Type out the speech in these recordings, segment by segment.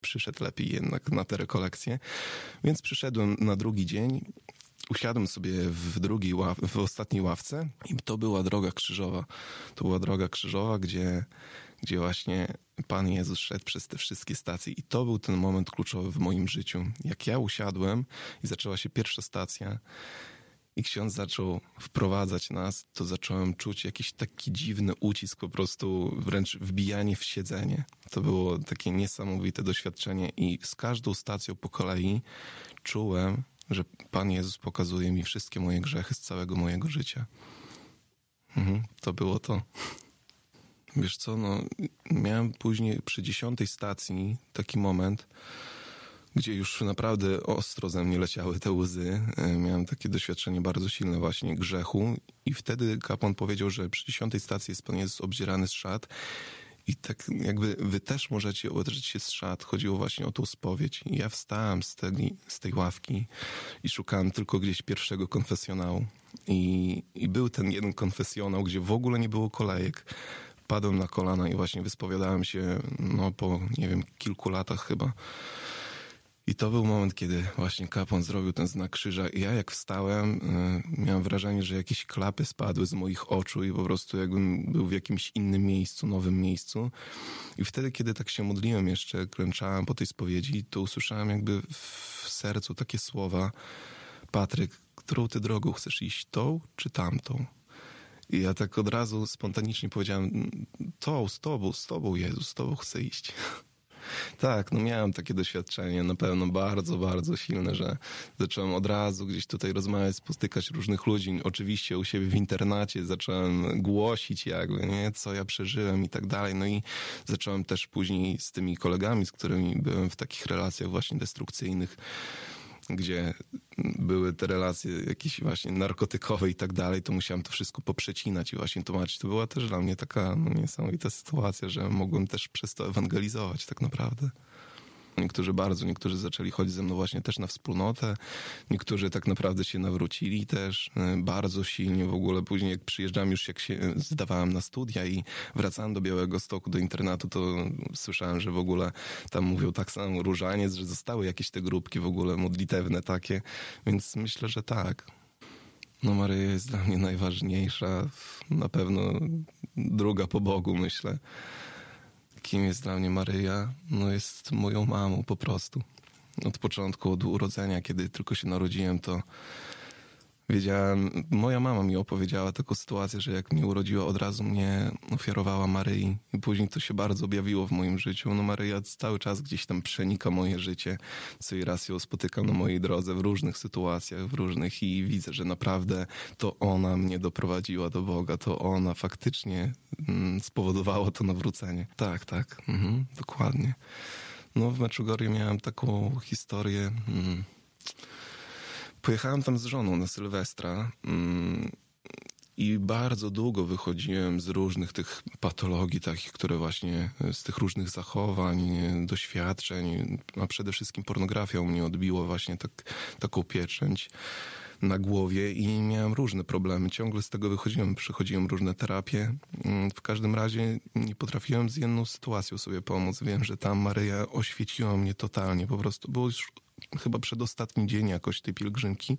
przyszedł lepiej jednak na te rekolekcje. Więc przyszedłem na drugi dzień, usiadłem sobie w ostatniej ławce i to była droga krzyżowa. To była droga krzyżowa, gdzie właśnie Pan Jezus szedł przez te wszystkie stacje i to był ten moment kluczowy w moim życiu. Jak ja usiadłem i zaczęła się pierwsza stacja i ksiądz zaczął wprowadzać nas, to zacząłem czuć jakiś taki dziwny ucisk, po prostu wręcz wbijanie w siedzenie. To było takie niesamowite doświadczenie i z każdą stacją po kolei czułem, że Pan Jezus pokazuje mi wszystkie moje grzechy z całego mojego życia. To było to. Wiesz co, miałem później przy 10 stacji taki moment, gdzie już naprawdę ostro ze mnie leciały te łzy. Miałem takie doświadczenie bardzo silne właśnie grzechu i wtedy kapłan powiedział, że przy 10 stacji jest Pan Jezus obdzierany z szat i tak jakby wy też możecie odrzeć się z szat. Chodziło właśnie o tą spowiedź. I ja wstałem z tej ławki i szukałem tylko gdzieś pierwszego konfesjonału. I był ten jeden konfesjonał, gdzie w ogóle nie było kolejek. Padłem na kolana i właśnie wyspowiadałem się po, nie wiem, kilku latach chyba. I to był moment, kiedy właśnie kapłan zrobił ten znak krzyża i ja jak wstałem, miałem wrażenie, że jakieś klapy spadły z moich oczu i po prostu jakbym był w jakimś innym miejscu, nowym miejscu. I wtedy, kiedy tak się modliłem jeszcze, klęczałem po tej spowiedzi, to usłyszałem jakby w sercu takie słowa: Patryk, którą ty drogą chcesz iść, tą czy tamtą? I ja tak od razu spontanicznie powiedziałem: z tobą Jezus, z tobą chcę iść. Tak, miałem takie doświadczenie na pewno bardzo, bardzo silne, że zacząłem od razu gdzieś tutaj rozmawiać, spotykać różnych ludzi. Oczywiście u siebie w internacie zacząłem głosić jakby, nie, co ja przeżyłem i tak dalej. No i zacząłem też później z tymi kolegami, z którymi byłem w takich relacjach właśnie destrukcyjnych, gdzie były te relacje jakieś właśnie narkotykowe i tak dalej, to musiałem to wszystko poprzecinać i właśnie tłumaczyć. To była też dla mnie taka niesamowita sytuacja, że mogłem też przez to ewangelizować tak naprawdę. Niektórzy zaczęli chodzić ze mną właśnie też na wspólnotę, niektórzy tak naprawdę się nawrócili też bardzo silnie w ogóle. Później jak przyjeżdżałem już, jak się zdawałem na studia i wracałem do Białegostoku, do internatu, to słyszałem, że w ogóle tam mówią tak samo różaniec, że zostały jakieś te grupki w ogóle modlitewne takie, więc myślę, że tak. Maryja jest dla mnie najważniejsza, na pewno druga po Bogu, myślę. Kim jest dla mnie Maryja? Jest moją mamą po prostu. Od początku, od urodzenia, kiedy tylko się narodziłem, to wiedziałem, moja mama mi opowiedziała taką sytuację, że jak mnie urodziła, od razu mnie ofiarowała Maryi i później to się bardzo objawiło w moim życiu. Maryja cały czas gdzieś tam przenika moje życie. Co i raz ją spotykam na mojej drodze w różnych sytuacjach, i widzę, że naprawdę to ona mnie doprowadziła do Boga, to ona faktycznie spowodowała to nawrócenie. Tak, dokładnie. W Meczugorie miałem taką historię. Pojechałem tam z żoną na Sylwestra i bardzo długo wychodziłem z różnych tych patologii takich, które właśnie z tych różnych zachowań, doświadczeń, a przede wszystkim pornografia u mnie odbiła właśnie taką pieczęć na głowie i miałem różne problemy. Ciągle z tego wychodziłem, przechodziłem różne terapie. W każdym razie nie potrafiłem z jedną sytuacją sobie pomóc. Wiem, że tam Maryja oświeciła mnie totalnie. Po prostu było już chyba przedostatni dzień jakoś tej pielgrzymki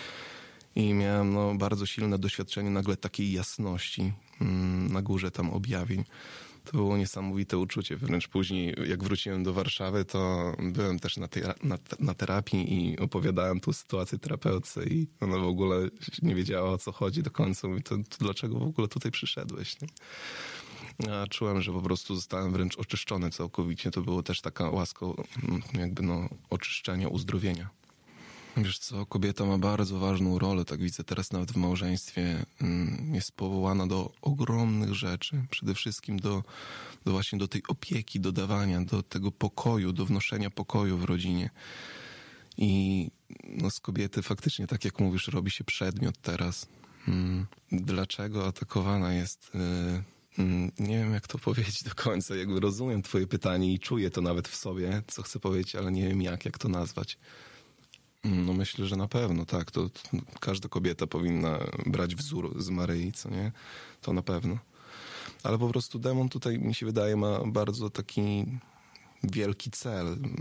i miałem bardzo silne doświadczenie nagle takiej jasności na górze tam objawień. To było niesamowite uczucie. Wręcz później, jak wróciłem do Warszawy, to byłem też na terapii i opowiadałem tą sytuację terapeutce i ona w ogóle nie wiedziała, o co chodzi do końca. Mówi, to dlaczego w ogóle tutaj przyszedłeś? Nie? Ja czułem, że po prostu zostałem wręcz oczyszczony całkowicie. To było też taka łaska oczyszczenia, uzdrowienia. Wiesz co, kobieta ma bardzo ważną rolę, tak widzę teraz nawet w małżeństwie. Jest powołana do ogromnych rzeczy. Przede wszystkim właśnie do tej opieki, do dawania, do tego pokoju, do wnoszenia pokoju w rodzinie. I z kobiety faktycznie, tak jak mówisz, robi się przedmiot teraz. Dlaczego atakowana jest... Nie wiem, jak to powiedzieć do końca. Jakby rozumiem twoje pytanie i czuję to nawet w sobie, co chcę powiedzieć, ale nie wiem, jak to nazwać. Myślę, że na pewno, tak. To każda kobieta powinna brać wzór z Maryi, co nie? To na pewno. Ale po prostu demon tutaj, mi się wydaje, ma bardzo taki wielki cel.